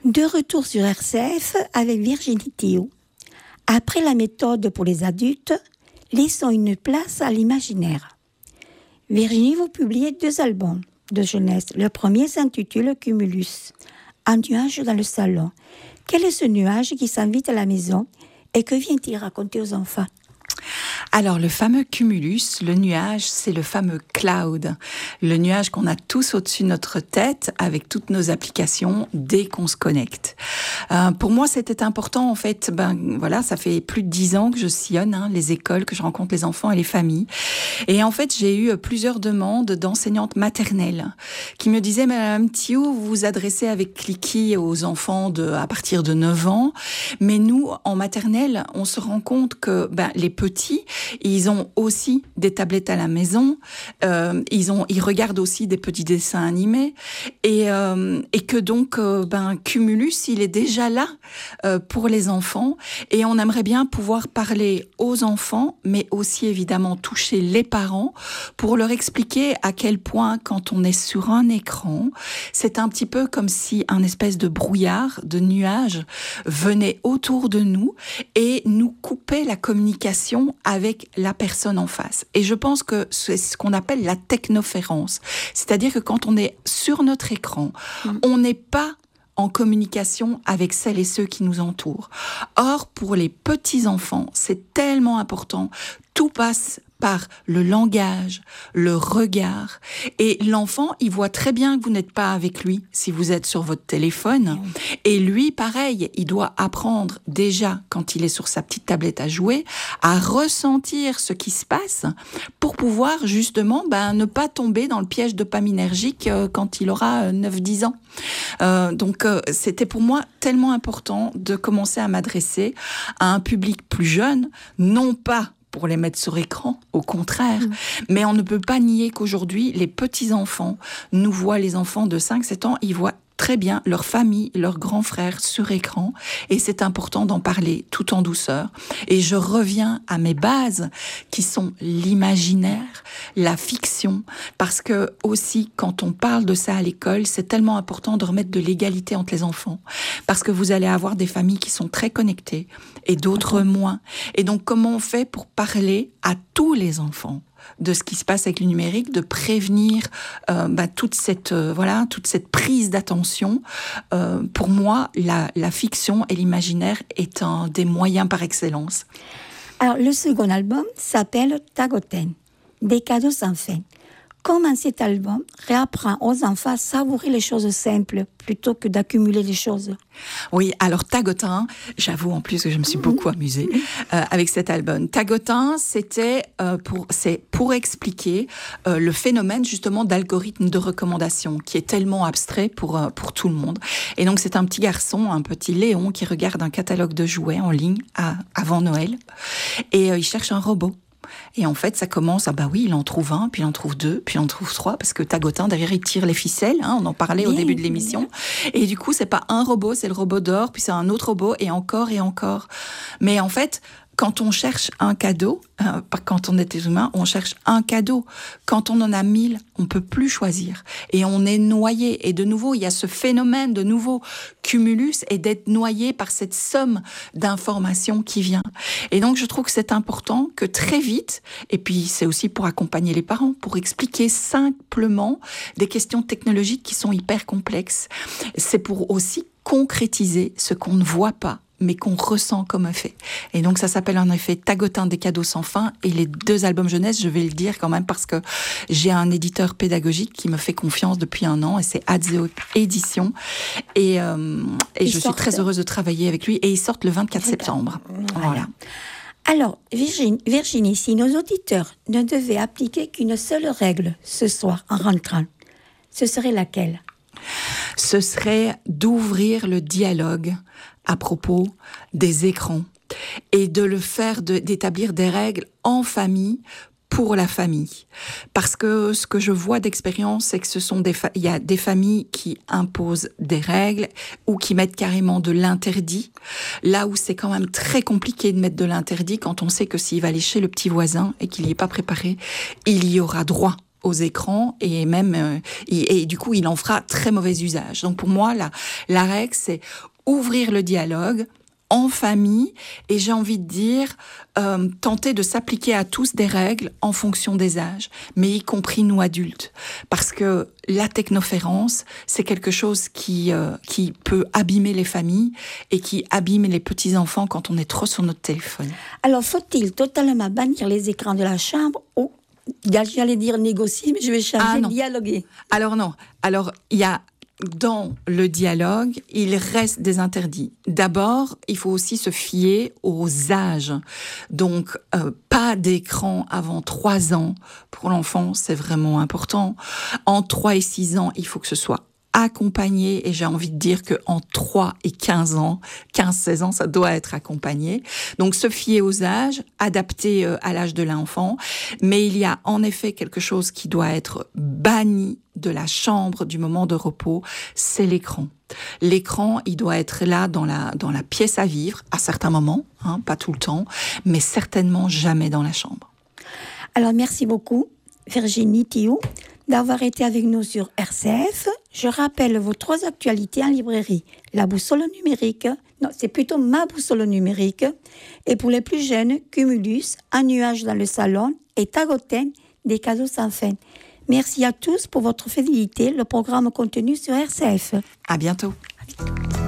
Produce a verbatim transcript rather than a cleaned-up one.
De retour sur R C F avec Virginie Thioult. Après la méthode pour les adultes, laissons une place à l'imaginaire. Virginie, vous publiez deux albums de jeunesse. Le premier s'intitule Cumulus, un nuage dans le salon. Quel est ce nuage qui s'invite à la maison et que vient-il raconter aux enfants ? Alors, le fameux cumulus, le nuage, c'est le fameux cloud. Le nuage qu'on a tous au-dessus de notre tête avec toutes nos applications dès qu'on se connecte. Euh, pour moi, c'était important, en fait, ben, voilà, ça fait plus de dix ans que je sillonne hein, les écoles, que je rencontre les enfants et les familles. Et en fait, j'ai eu plusieurs demandes d'enseignantes maternelles qui me disaient, Madame Thioult, vous vous adressez avec cliquis aux enfants de, à partir de neuf ans. Mais nous, en maternelle, on se rend compte que ben, les petits, ils ont aussi des tablettes à la maison, euh, ils ont, ils regardent aussi des petits dessins animés, et euh, et que donc euh, ben Cumulus, il est déjà là euh, pour les enfants, et on aimerait bien pouvoir parler aux enfants, mais aussi évidemment toucher les parents pour leur expliquer à quel point quand on est sur un écran, c'est un petit peu comme si un espèce de brouillard, de nuage venait autour de nous et nous coupait la communication avec la personne en face. Et je pense que c'est ce qu'on appelle la technoférence. C'est-à-dire que quand on est sur notre écran, mmh. on n'est pas en communication avec celles et ceux qui nous entourent. Or, pour les petits-enfants, c'est tellement important. Tout passe par le langage, le regard. Et l'enfant, il voit très bien que vous n'êtes pas avec lui si vous êtes sur votre téléphone. Et lui, pareil, il doit apprendre déjà, quand il est sur sa petite tablette à jouer, à ressentir ce qui se passe pour pouvoir justement ben, ne pas tomber dans le piège dopaminergique euh, quand il aura neuf dix ans. Euh, donc, euh, c'était pour moi tellement important de commencer à m'adresser à un public plus jeune, non pas pour les mettre sur écran, au contraire. Mmh. Mais on ne peut pas nier qu'aujourd'hui, les petits-enfants nous voient, les enfants de cinq sept ans, ils voient très bien leur famille, leurs grands frères sur écran, et c'est important d'en parler tout en douceur. Et je reviens à mes bases, qui sont l'imaginaire, la fiction, parce que aussi, quand on parle de ça à l'école, c'est tellement important de remettre de l'égalité entre les enfants, parce que vous allez avoir des familles qui sont très connectées, et d'autres moins. Et donc, comment on fait pour parler à tous les enfants de ce qui se passe avec le numérique, de prévenir euh, bah, toute cette euh, voilà toute cette prise d'attention. Euh, pour moi, la, la fiction et l'imaginaire est un des moyens par excellence. Alors, le second album s'appelle Tagoten, des cadeaux sans fin. Comment cet album réapprend aux enfants à savourer les choses simples plutôt que d'accumuler les choses? Oui, alors Tagotin, j'avoue en plus que je me suis beaucoup amusée euh, avec cet album. Tagotin, c'était euh, pour, c'est pour expliquer euh, le phénomène justement d'algorithme de recommandation qui est tellement abstrait pour, euh, pour tout le monde. Et donc c'est un petit garçon, un petit Léon qui regarde un catalogue de jouets en ligne à, avant Noël et euh, il cherche un robot. Et en fait, ça commence, ah bah oui, il en trouve un, puis il en trouve deux, puis il en trouve trois, parce que Tagotin, derrière, il tire les ficelles, hein, on en parlait au début de l'émission. Et du coup, c'est pas un robot, c'est le robot d'or, puis c'est un autre robot, et encore et encore. Mais en fait, quand on cherche un cadeau, euh, quand on est des humains, on cherche un cadeau. Quand on en a mille, on peut plus choisir. Et on est noyé. Et de nouveau, il y a ce phénomène de nouveau cumulus et d'être noyé par cette somme d'informations qui vient. Et donc, je trouve que c'est important que très vite, et puis c'est aussi pour accompagner les parents, pour expliquer simplement des questions technologiques qui sont hyper complexes. C'est pour aussi concrétiser ce qu'on ne voit pas, mais qu'on ressent comme effet. Et donc, ça s'appelle en effet Tagotin des cadeaux sans fin. Et les deux albums jeunesse, je vais le dire quand même parce que j'ai un éditeur pédagogique qui me fait confiance depuis un an et c'est Adzeo Édition. Et, euh, et je sortent... suis très heureuse de travailler avec lui. Et ils sortent le vingt-quatre septembre. Voilà. voilà. Alors, Virginie, Virginie, si nos auditeurs ne devaient appliquer qu'une seule règle ce soir en rentrant, ce serait laquelle ? Ce serait d'ouvrir le dialogue à propos des écrans et de le faire, de, d'établir des règles en famille pour la famille. Parce que ce que je vois d'expérience, c'est que ce sont des fa- il y a des familles qui imposent des règles ou qui mettent carrément de l'interdit. Là où c'est quand même très compliqué de mettre de l'interdit quand on sait que s'il va aller chez le petit voisin et qu'il n'y est pas préparé, il y aura droit aux écrans et même euh, et, et du coup il en fera très mauvais usage. Donc pour moi la la règle c'est ouvrir le dialogue en famille et j'ai envie de dire euh, tenter de s'appliquer à tous des règles en fonction des âges, mais y compris nous adultes, parce que la technoférence c'est quelque chose qui euh, qui peut abîmer les familles et qui abîme les petits enfants quand on est trop sur notre téléphone. Alors faut-il totalement bannir les écrans de la chambre ou j'allais dire négocier, mais je vais changer, ah, dialoguer. Alors non, alors il y a dans le dialogue, il reste des interdits. D'abord, il faut aussi se fier aux âges. Donc, euh, pas d'écran avant trois ans. Pour l'enfant, c'est vraiment important. En trois et six ans, il faut que ce soit accompagné, et j'ai envie de dire que en trois et quinze ans, quinze seize ans, ça doit être accompagné. Donc, se fier aux âges, adapté euh, à l'âge de l'enfant. Mais il y a en effet quelque chose qui doit être banni de la chambre du moment de repos, c'est l'écran. L'écran, il doit être là dans la, dans la pièce à vivre, à certains moments, hein, pas tout le temps, mais certainement jamais dans la chambre. Alors, merci beaucoup, Virginie Thioux, d'avoir été avec nous sur R C F. Je rappelle vos trois actualités en librairie. La boussole numérique, non, c'est plutôt ma boussole numérique. Et pour les plus jeunes, Cumulus, Un nuage dans le salon et Tagoten, des cadeaux sans fin. Merci à tous pour votre fidélité. Le programme continue sur R C F. À bientôt. À bientôt.